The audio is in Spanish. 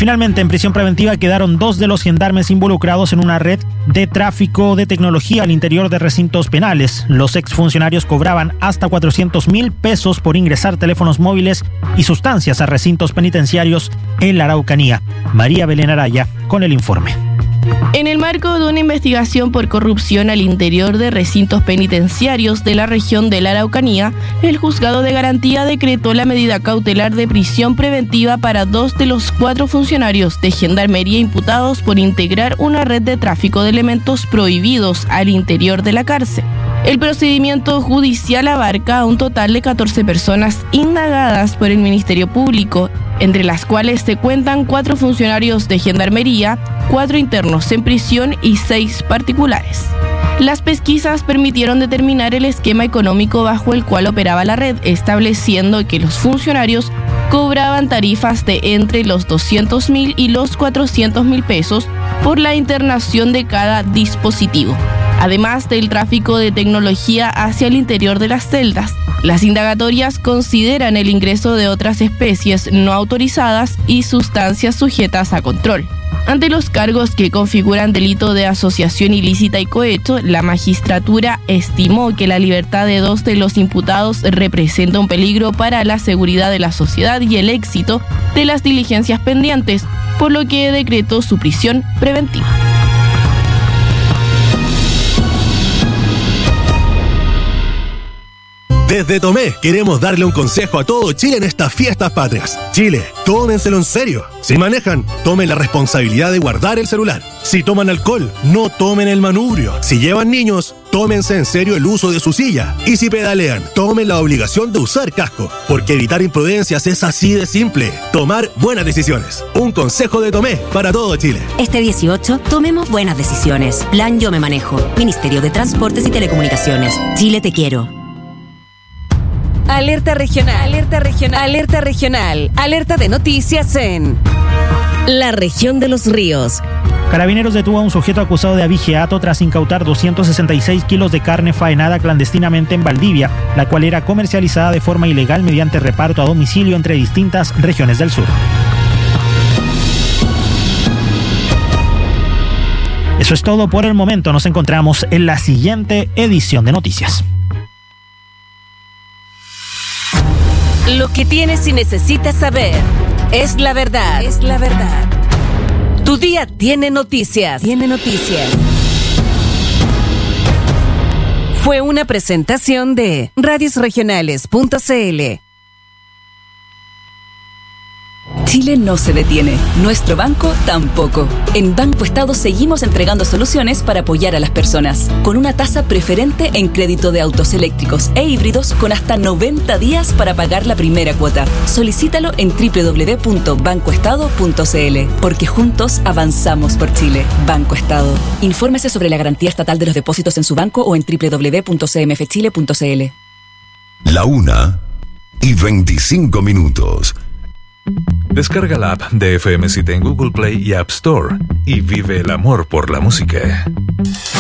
Finalmente, en prisión preventiva quedaron 2 de los gendarmes involucrados en una red de tráfico de tecnología al interior de recintos penales. Los exfuncionarios cobraban hasta 400.000 pesos por ingresar teléfonos móviles y sustancias a recintos penitenciarios en la Araucanía. María Belén Araya con el informe. En el marco de una investigación por corrupción al interior de recintos penitenciarios de la región de la Araucanía, el juzgado de garantía decretó la medida cautelar de prisión preventiva para 2 de los 4 funcionarios de Gendarmería imputados por integrar una red de tráfico de elementos prohibidos al interior de la cárcel. El procedimiento judicial abarca a un total de 14 personas indagadas por el Ministerio Público, entre las cuales se cuentan 4 funcionarios de Gendarmería, 4 internos en prisión y 6 particulares. Las pesquisas permitieron determinar el esquema económico bajo el cual operaba la red, estableciendo que los funcionarios cobraban tarifas de entre los 200.000 y los 400.000 pesos por la internación de cada dispositivo. Además del tráfico de tecnología hacia el interior de las celdas, las indagatorias consideran el ingreso de otras especies no autorizadas y sustancias sujetas a control. Ante los cargos que configuran delito de asociación ilícita y cohecho, la magistratura estimó que la libertad de 2 de los imputados representa un peligro para la seguridad de la sociedad y el éxito de las diligencias pendientes, por lo que decretó su prisión preventiva. Desde Tomé queremos darle un consejo a todo Chile en estas fiestas patrias. Chile, tómenselo en serio. Si manejan, tomen la responsabilidad de guardar el celular. Si toman alcohol, no tomen el manubrio. Si llevan niños, tómense en serio el uso de su silla. Y si pedalean, tomen la obligación de usar casco. Porque evitar imprudencias es así de simple. Tomar buenas decisiones. Un consejo de Tomé para todo Chile. Este 18, tomemos buenas decisiones. Plan Yo Me Manejo. Ministerio de Transportes y Telecomunicaciones. Chile te quiero. Alerta regional, alerta regional, alerta regional, alerta de noticias en la región de Los Ríos. Carabineros detuvo a un sujeto acusado de abigeato tras incautar 266 kilos de carne faenada clandestinamente en Valdivia, la cual era comercializada de forma ilegal mediante reparto a domicilio entre distintas regiones del sur. Eso es todo por el momento. Nos encontramos en la siguiente edición de Noticias. Lo que tienes y necesitas saber es la verdad. Es la verdad. Tu día tiene noticias. Tiene noticias. Fue una presentación de radiosregionales.cl. Chile no se detiene, nuestro banco tampoco. En Banco Estado seguimos entregando soluciones para apoyar a las personas, con una tasa preferente en crédito de autos eléctricos e híbridos con hasta 90 días para pagar la primera cuota. Solicítalo en www.bancoestado.cl, porque juntos avanzamos por Chile. Banco Estado. Infórmese sobre la garantía estatal de los depósitos en su banco o en www.cmfchile.cl. La 1:25. Descarga la app de FM City en Google Play y App Store y vive el amor por la música.